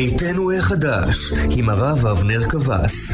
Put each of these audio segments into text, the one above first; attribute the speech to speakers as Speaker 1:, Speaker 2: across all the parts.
Speaker 1: ביתנו החדש עם הרב אבנר קבס.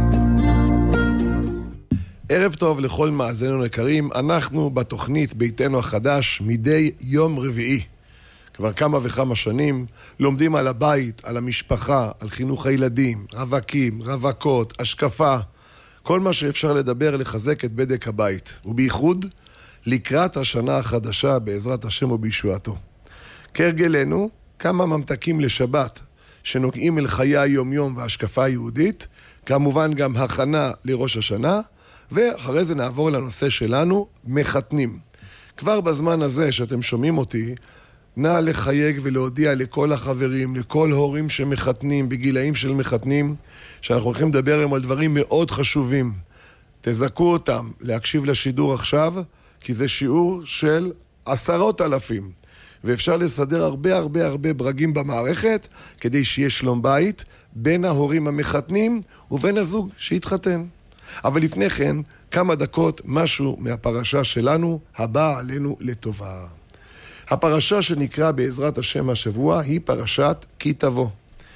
Speaker 2: ערב טוב לכל מאזינינו היקרים. אנחנו בתוכנית ביתנו החדש מדי יום רביעי כבר כמה וכמה שנים לומדים על הבית, על המשפחה, על חינוך הילדים, רווקים, רווקות, השקפה, כל מה שאפשר לדבר לחזק את בדק הבית, ובייחוד לקראת השנה החדשה בעזרת השם ובישועתו. כהרגלנו, כמה ממתקים לשבת שנוגעים אל חיי היום-יום וההשקפה היהודית, כמובן גם הכנה לראש השנה, ואחרי זה נעבור לנושא שלנו, מחתנים. כבר בזמן הזה שאתם שומעים אותי, נא לחייג ולהודיע לכל החברים, לכל הורים שמחתנים, בגילאים של מחתנים, שאנחנו הולכים לדבר עם על דברים מאוד חשובים. תזכו אותם להקשיב לשידור עכשיו, כי זה שיעור של 10,000. ואפשר לסדר הרבה ברגים במערכת, כדי שיהיה שלום בית בין ההורים המחתנים ובין הזוג שהתחתן. אבל לפני כן, כמה דקות משהו מהפרשה שלנו, הבא עלינו לטובה. הפרשה שנקרא בעזרת השם השבוע היא פרשת כי תבוא.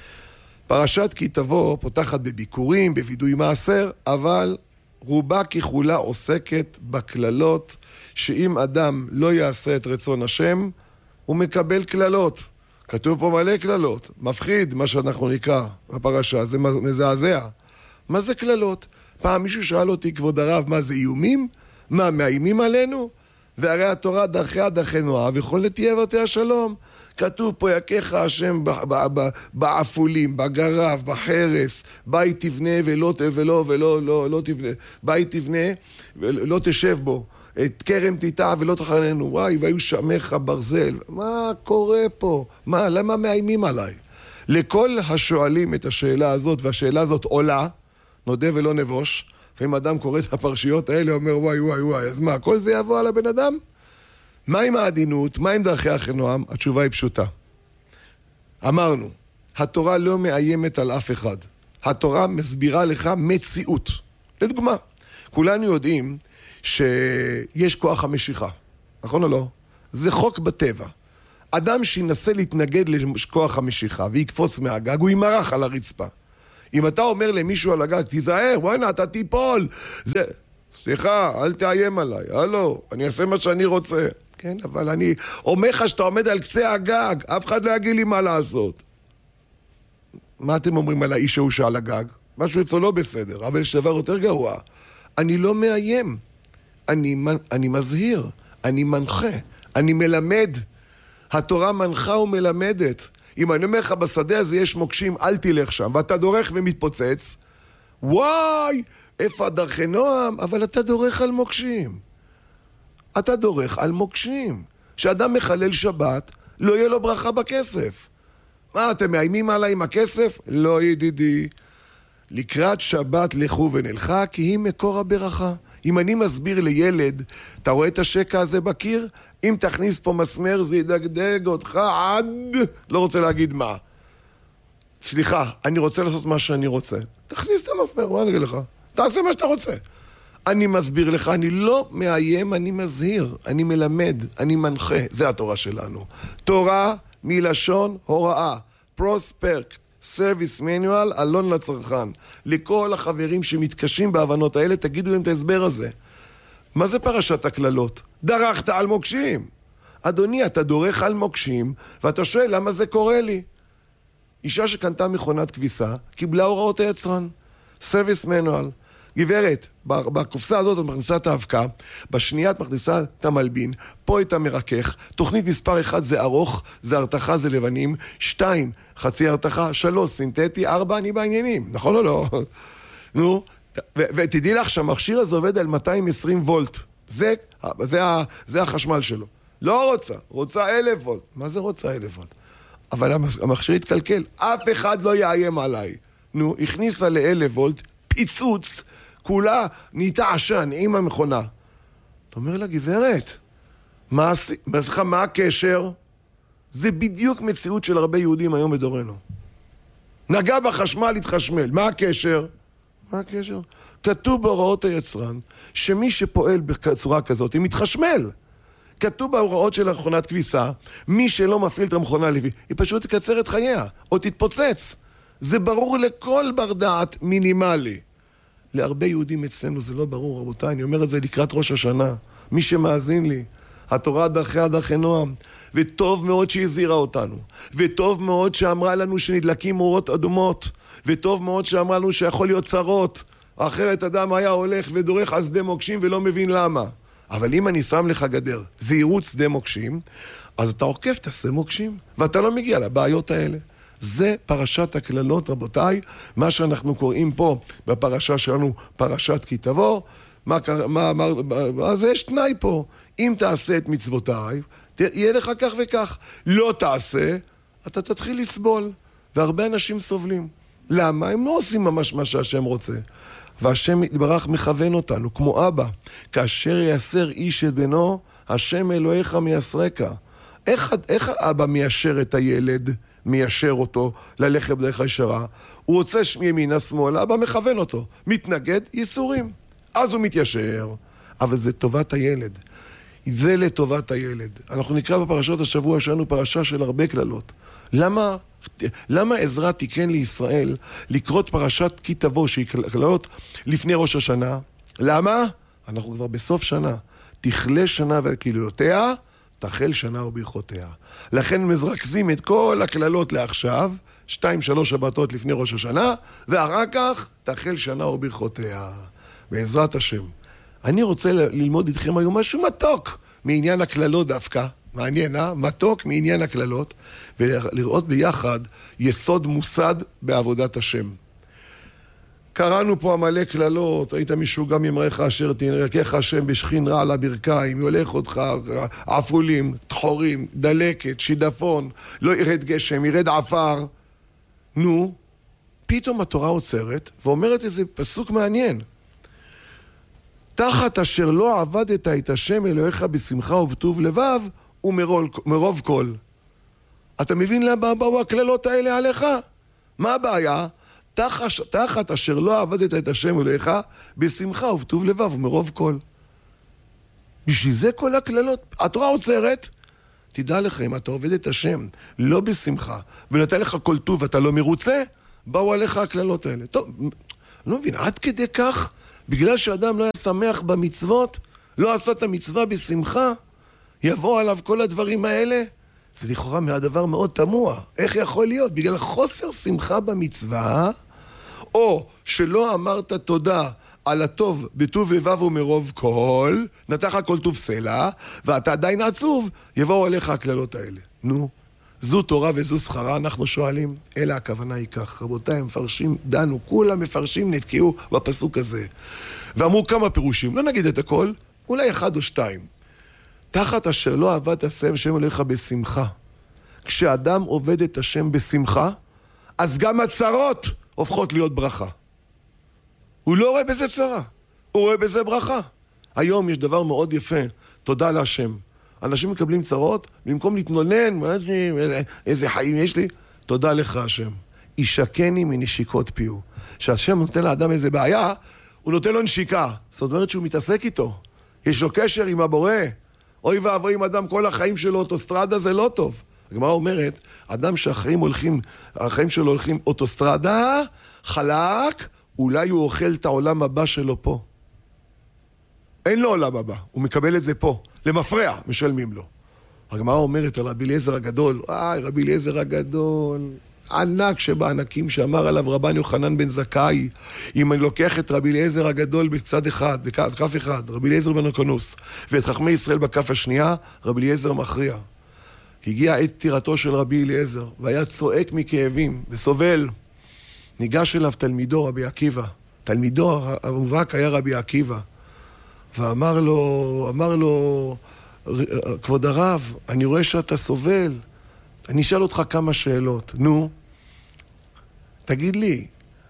Speaker 2: פרשת כי תבוא פותחת בביקורים, בוידוי מעשר, אבל רובה ככולה עוסקת בכללות, שאם אדם לא יעשה את רצון השם, הוא מקבל כללות. כתוב פה מלא כללות. מפחיד מה שאנחנו נקרא בפרשה, זה מזעזע. מה זה כללות? פעם מישהו שאל אותי, כבוד הרב, מה זה איומים? מה, מאיימים עלינו? והרי התורה דרכיה דרכנו אוהב, וכל נתיבי אבותיה שלום. כתוב פה יכך השם בעפולים, בגרב, בחרס, בית תבנה ולא תבנה, בית תבנה ולא תשב בו, את כרם תיטע ולא תחננו, וואי, והיו שמך ברזל. מה קורה פה? מה, למה מאיימים עליי? לכל השואלים את השאלה הזאת, והשאלה הזאת עולה, נודה ולא נבוש, ואם אדם קורא את הפרשיות האלה, אומר וואי, אז מה, כל זה יבוא על הבן אדם? מה עם העדינות? מה עם דרכי אחינועם? התשובה היא פשוטה. אמרנו, התורה לא מאיימת על אף אחד. התורה מסבירה לך מציאות. לדוגמה, כולנו יודעים שיש כוח המשיכה. נכון או לא? זה חוק בטבע. אדם שינסה להתנגד לכוח המשיכה ויקפוץ מהגג, הוא ימרח על הרצפה. אם אתה אומר למישהו על הגג, תיזהר, וואנה, אתה תיפול. סליחה, אל תאיים עליי. הלו, אני אעשה מה שאני רוצה. כן, אבל אני אומר לך שאתה עומד על קצה הגג, אף אחד לא יגיד לי מה לעשות. מה אתם אומרים על האיש ההוא שעל הגג? משהו אצלו לא בסדר, אבל יש דבר יותר גרוע. אני לא מאיים. אני מזהיר, אני מנחה, אני מלמד. התורה מנחה ומלמדת. אם אני אומר לך בשדה הזה יש מוקשים, אל תלך שם, ואתה דורך ומתפוצץ, וואי, איפה דרכי נועם? אבל אתה דורך על מוקשים. אתה דורך על מוקשים. שאדם מחלל שבת, לא יהיה לו ברכה בכסף. מה, אתם מאיימים עליי עם הכסף? לא, ידידי. לקראת שבת לכו ונלכה, כי היא מקור הברכה. אם אני מסביר לילד, אתה רואה את השקע הזה בקיר? אם תכניס פה מסמר, זה ידגדג אותך עד... לא רוצה להגיד מה. סליחה, אני רוצה לעשות מה שאני רוצה. תכניס את המסמר, מה אני אגיד לך? תעשה מה שאתה רוצה. אני מסביר לך, אני לא מאיים, אני מזהיר, אני מלמד, אני מנחה. זה התורה שלנו. תורה מלשון הוראה. פרוספרק. סרוויס מניואל, אלון לצרכן. לכל החברים שמתקשים בהבנות האלה, תגידו להם את ההסבר הזה. מה זה פרשת הכללות? דרכת על מוקשים. אדוני, אתה דורך על מוקשים, ואתה שואל למה זה קורה לי. אישה שקנתה מכונת כביסה, קיבלה הוראות היצרן. סרוויס מניואל. גברת, בקופסה הזאת את מכניסה את האבקה, בשנייה את מכניסה את המלבין, פה את המרכך, תוכנית מספר 1 זה ארוך, זה הרתחה, זה לבנים, 2, חצי הרתחה, 3, סינתטי, 4, אני בעניינים, נכון או לא? נו, ותדעי לך שהמכשיר הזה עובד על 220 וולט, זה החשמל שלו. לא רוצה 1,000 וולט. מה זה רוצה 1,000 וולט? אבל המכשיר התקלקל, אף אחד לא יאיים עליי. נו, הכניסה ל1,000 וולט, פיצוץ, כולה נהייתה עשן עם המכונה. אתה אומר לה, גברת, מה הקשר? זה בדיוק מציאות של הרבה יהודים היום בדורנו. נגע בחשמל, התחשמל. מה הקשר? מה הקשר? כתוב בהוראות היצרן שמי שפועל בצורה כזאת, היא מתחשמל. כתוב בהוראות של מכונת כביסה, מי שלא מפעיל את המכונה לפי, היא פשוט תקצר את חייה, או תתפוצץ. זה ברור לכל בר דעת מינימלי. להרבה יהודים אצלנו זה לא ברור, רבותיי, אני אומר את זה לקראת ראש השנה. מי שמאזין לי, התורה דרכיה דרכי נועם, וטוב מאוד שהזהירה אותנו, וטוב מאוד שאמרה לנו שנדלקים אורות אדומות, וטוב מאוד שאמרה לנו שיכול להיות צרות, אחרת אדם היה הולך ודורך על שדה מוקשים ולא מבין למה. אבל אם אני שם לך גדר, זהירות שדה מוקשים, אז אתה עוקף את השדה מוקשים, ואתה לא מגיע לבעיות האלה. זה פרשת הכללות, רבותיי, מה שאנחנו קוראים פה בפרשה שלנו, פרשת כי תבוא, ויש תנאי פה, אם תעשה את מצוותיי, יהיה לך כך וכך, לא תעשה, אתה תתחיל לסבול, והרבה אנשים סובלים. למה? הם לא עושים ממש מה שהשם רוצה. והשם יתברך מכוון אותנו, כמו אבא, כאשר יסר איש את בנו, השם אלוהיך מייסרך. איך האבא מיישר את הילד, מיישר אותו ללכת בדרך הישרה? הוא רוצה ימינה שמאלה, אבא מכוון אותו, מתנגד, ייסורים. אז הוא מתיישר, אבל זה טובת הילד. זה לטובת הילד. אנחנו נקרא בפרשות השבוע שלנו פרשה של הרבה כללות. למה עזרא תיקן לישראל לקרות פרשת כי תבוא שהיא כללות לפני ראש השנה? למה? אנחנו כבר בסוף שנה. תכלה שנה וקללותיה, תחל שנה וברכותיה. לכן מזרקזים את כל הכללות לעכשיו, 2-3 שבתות לפני ראש השנה, ואחר כך תחל שנה וברכותיה. בעזרת השם. אני רוצה ללמוד איתכם היום משהו מתוק מעניין הכללות דווקא. מעניין, מתוק מעניין הכללות, ולראות ביחד יסוד מוסד בעבודת השם. קראנו פה המלא כללות, היית משוגע ממראיך אשר תנרקך השם בשכין רע על הברכיים, יולך אותך עפולים, תחורים, דלקת, שידפון, לא ירד גשם, ירד עפר. נו, פתאום התורה עוצרת ואומרת איזה פסוק מעניין. תחת אשר לא עבדת את השם אלוהיך בשמחה ובטוב לבב ומרוב כל. אתה מבין למה באו הכללות האלה עליך? מה הבעיה? תחת אשר לא עבדת את השם אלוהיך בשמחה ובטוב לבב ומרוב כל. בשביל זה כל הכללות. התורה עוצרת. תדע לך, אם אתה עובד את השם לא בשמחה ונותן לך כל טוב ואתה לא מרוצה, באו עליך הכללות האלה. טוב, אני לא מבין, עד כדי כך, בגלל שאדם לא היה שמח במצוות, לא עשה את המצווה בשמחה, יבוא עליו כל הדברים האלה? זה לכאורה מהדבר מאוד תמוה. איך יכול להיות? בגלל חוסר שמחה במצווה, או שלא אמרת תודה על הטוב בטוב לבב ומרוב כל, נתן לך כל טוב סלע, ואתה עדיין עצוב, יבואו עליך הכללות האלה. נו, זו תורה וזו שכרה, אנחנו שואלים, אלא הכוונה היא כך. רבותיי, מפרשים, דנו, כולם מפרשים, נתקעו בפסוק הזה. ואמרו כמה פירושים, לא נגיד את הכל, אולי 1 או 2. תחת אשר לא עבדת השם אלוהיך בשמחה. כשאדם עובד את השם בשמחה, אז גם הצרות הופכות להיות ברכה. הוא לא רואה בזה צרה, הוא רואה בזה ברכה. היום יש דבר מאוד יפה, תודה להשם. אנשים מקבלים צרות, במקום להתנונן, איזה חיים יש לי, תודה לך השם. ישקני מנשיקות פיו. שהשם נותן לאדם איזה בעיה, הוא נותן לו נשיקה. זאת אומרת שהוא מתעסק איתו. יש לו קשר עם הבורא. אוי ואבוי עם אדם כל החיים שלו אוטוסטרדה, זה לא טוב. הגמרא אומרת, אדם שהחיים שלו הולכים אוטוסטרדה, חלק, אולי הוא אוכל את העולם הבא שלו פה. אין לו עולם הבא, הוא מקבל את זה פה. למפרע, משלמים לו. הגמרא אומרת על רבי אליעזר הגדול, רבי אליעזר הגדול, ענק שבענקים שאמר עליו רבן יוחנן בן זכאי, אם אני לוקח את רבי אליעזר הגדול בצד אחד, בכף אחד, רבי אליעזר בן הורקנוס, ואת חכמי ישראל בכף השנייה, רבי אליעזר מכריע. הגיע עת פטירתו של רבי אליעזר, והיה צועק מכאבים, וסובל. ניגש אליו תלמידו, רבי עקיבא. תלמידו המובהק היה רבי עקיבא. ואמר לו, כבוד הרב, אני רואה שאתה סובל. אני אשאל אותך כמה שאלות. נו, תגיד לי,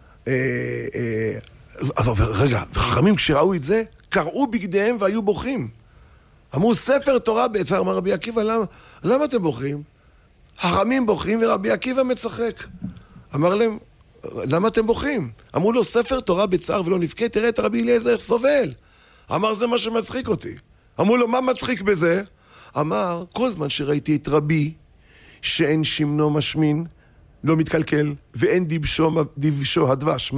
Speaker 2: רגע, וחכמים כשראו את זה, קראו בגדיהם והיו בוכים. אמרו, ספר תורה בעצר, אמר רבי עקיבא, למה אתם בוכים? חכמים בוכים ורבי עקיבא מצחק. אמר להם, למה אתם בוכים? אמרו לו, ספר תורה בצער ולא נבכה, תראה את רבי אליעזר איך סובל. אמר, זה מה שמצחיק אותי. אמרו לו, מה מצחיק בזה? אמר, כל זמן שראיתי את רבי, שאין שמנו משמין, לא מתקלקל, ואין דיבשו הדבש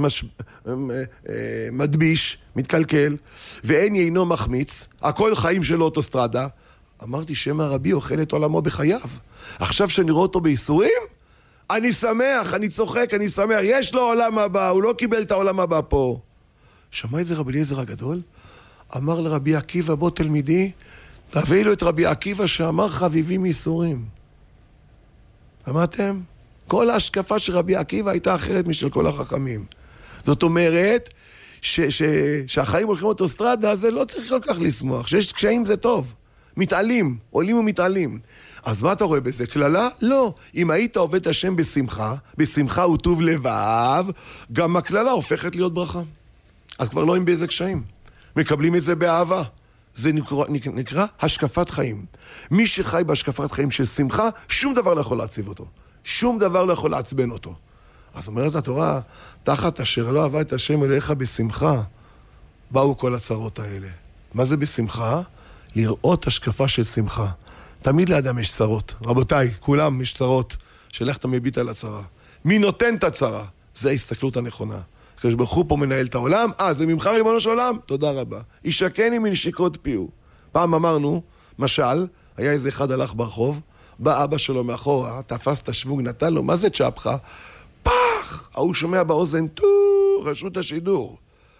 Speaker 2: מדביש, מתקלקל, ואין יינו מחמיץ, הכל חיים שלו אוטוסטרדה. אמרתי, שמא רבי אוכל את עולמו בחייו. עכשיו שאני רואה אותו בייסורים, אני שמח, אני צוחק, אני שמח, יש לו עולם הבא, הוא לא קיבל את העולם הבא פה. שמע את זה רבי אליעזר הגדול, אמר לרבי עקיבא, בוא תלמידי, תביא לו את רבי עקיבא שאמר חביבים ייסורים. אמרתם? כל ההשקפה של רבי עקיבא הייתה אחרת משל כל החכמים. זאת אומרת, שהחיים הולכים אוטוסטרדה, זה לא צריך כל כך לשמוח. שיש קשיים זה טוב. מתעלים, עולים ומתעלים. אז מה אתה רואה בזה? כללה? לא. אם היית עובד השם בשמחה, בשמחה וטוב לבב, גם הכללה הופכת להיות ברכה. אז כבר לא עם באיזה קשיים. מקבלים את זה באהבה. זה נקרא השקפת חיים. מי שחי בהשקפת חיים של שמחה, שום דבר לא יכול להציב אותו. שום דבר לא יכול לעצבן אותו. אז אומרת התורה, תחת אשר לא אהבה את השם אליך בשמחה, באו כל הצרות האלה. מה זה בשמחה? לראות השקפה של שמחה. תמיד לאדם יש צרות. רבותיי, כולם יש צרות. שלך אתה מביט על הצרה. מי נותן את הצרה? זה ההסתכלות הנכונה. כשברוך הוא פה מנהל את העולם, זה ממך ריבונו של עולם? תודה רבה. ישקני מנשיקות פיהו. פעם אמרנו, משל, היה איזה אחד הלך ברחוב, בא אבא שלו מאחורה, תפס את השוונג, נתן לו, מה זה צ'פחה? פח! הוא שומע באוזן, רשות השידור.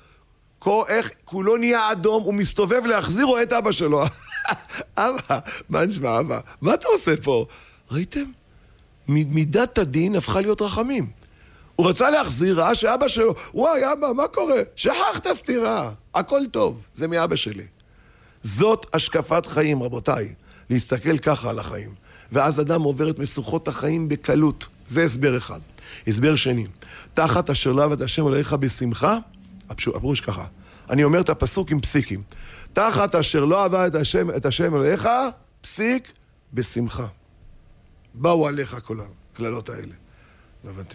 Speaker 2: כולו נהיה אדום, הוא מסתובב להחזיר, רואה את אבא שלו. אבא, מה נשמע אבא? מה אתה עושה פה? ראיתם? מידת הדין הפכה להיות רחמים. הוא רצה להחזיר, ראה שאבא שלו, וואי אבא, מה קורה? שכחת סתירה, הכל טוב, זה מאבא שלי. זאת השקפת חיים, רבותיי, להסתכל ככה על החיים. ואז אדם עובר את משוכות החיים בקלות. זה הסבר אחד. הסבר שני, תחת אשר לא אהבת השם אלוהיך בשמחה, הפירוש ככה, אני אומר את הפסוק עם פסיקים. תחת אשר לא אהבת את השם אלוהיך, פסיק בשמחה. באו עליך כל הכללות האלה. לא הבנתי.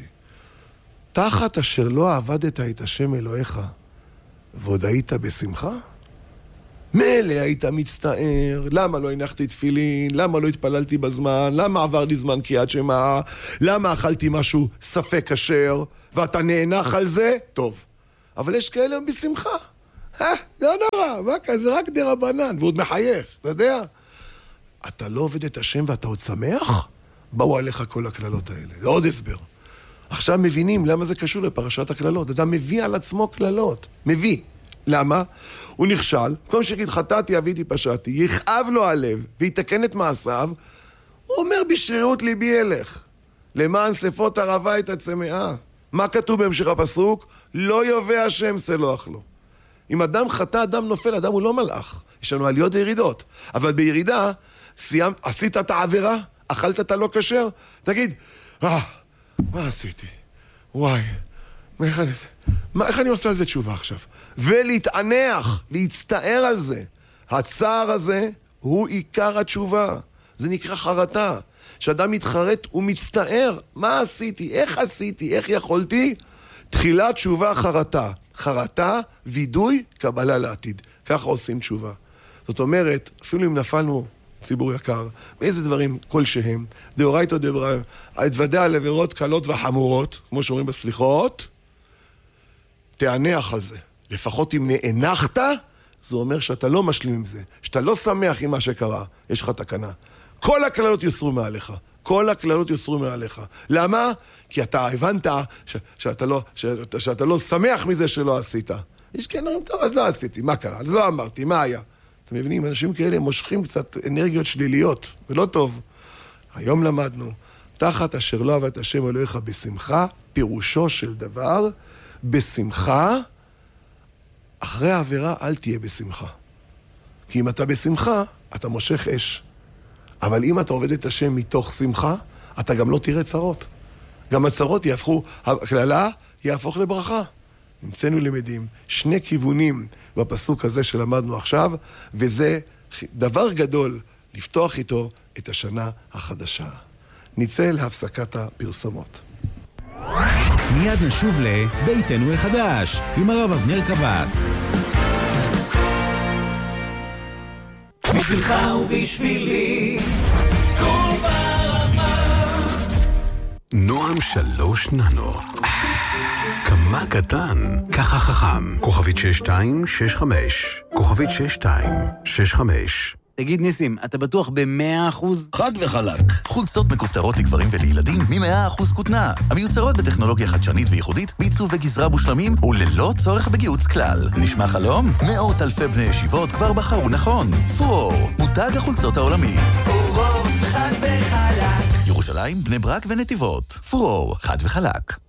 Speaker 2: תחת אשר לא עבדת את השם אלוהיך, ועוד היית בשמחה? מילא היית מצטער, למה לא הנחתי תפילין, למה לא התפללתי בזמן, למה עבר לי זמן קריאת שמע, למה אכלתי משהו ספק כשר, ואתה נאנח על זה? טוב. אבל יש כאלה בשמחה. לא נורא, מה כזה, זה רק דרבנן, ועוד מחייך, אתה יודע? אתה לא עובד את השם ואתה עוד שמח? באו עליך כל הכללות האלה. זה עוד הסבר. עכשיו מבינים למה זה קשור לפרשת הכללות. אדם מביא על עצמו כללות. מביא. למה? הוא נכשל, כל שיגיד חטאתי, אביתי, פשעתי, יכאב לו הלב ויתקן את מעשיו, הוא אומר בשרירות ליבי אלך, למען שפות הרבה את הצמאה. מה כתוב בהמשך הפסוק? לא יובא השם סלוח לו. אם אדם חטא, אדם נופל, אדם הוא לא מלאך. יש לנו עליות וירידות. אבל בירידה, עשית את העבירה, אכלת את הלא כשר, תגיד, מה עשיתי? וואי, איך אני עושה על זה תשובה עכשיו? ולהתענח, להצטער על זה. הצער הזה הוא עיקר התשובה. זה נקרא חרטה. כשאדם מתחרט הוא מצטער. מה עשיתי? איך יכולתי? תחילת תשובה חרטה. חרטה, וידוי, קבלה לעתיד. ככה עושים תשובה. זאת אומרת, אפילו אם נפלנו, ציבור יקר, מאיזה דברים כלשהם, דאורייתא דרבנן, התוודע על עבירות קלות וחמורות, כמו שאומרים בסליחות, תענח על זה. לפחות אם נאנחת, זה אומר שאתה לא משלים עם זה, שאתה לא שמח עם מה שקרה, יש לך תקנה. כל הכללות יוסרו מעליך. כל הכללות יוסרו מעליך. למה? כי אתה הבנת שאתה לא שמח מזה שלא עשית. יש כן, טוב, אז לא עשיתי, מה קרה? אז לא אמרתי, מה היה? אתם מבינים, אנשים כאלה מושכים קצת אנרגיות שליליות, ולא טוב. היום למדנו, תחת אשר לא אהבת השם אלוהיך בשמחה, פירושו של דבר, בשמחה, אחרי העבירה אל תהיה בשמחה. כי אם אתה בשמחה, אתה מושך אש. אבל אם אתה עובד את השם מתוך שמחה, אתה גם לא תראה צרות. גם הצרות יהפכו, הכללה יהפוך לברכה. נמצאנו למדים שני כיוונים בפסוק הזה שלמדנו עכשיו, וזה דבר גדול לפתוח איתו את השנה החדשה. נצא להפסקת הפרסומות.
Speaker 3: מיד נשוב לביתנו החדש עם הרב אבנר קבס.
Speaker 4: בשבילך ובשבילי, כל ברמה.
Speaker 5: נועם 3 ננו. כמה קטן, ככה חכם. כוכבית 6265. כוכבית 6265.
Speaker 6: תגיד ניסים, אתה בטוח ב100%?
Speaker 7: חד וחלק. חולצות מכופתרות לגברים ולילדים מ100% כותנה. המיוצרות בטכנולוגיה חדשנית וייחודית, בעיצוב וגזרה מושלמים וללא צורך בגיוץ כלל. נשמע חלום? מאות אלפי בני ישיבות כבר בחרו נכון. פורור, מותג החולצות העולמי.
Speaker 4: פורור, חד וחלק.
Speaker 7: ירושלים, בני ברק ונתיבות. פורור, חד וחלק.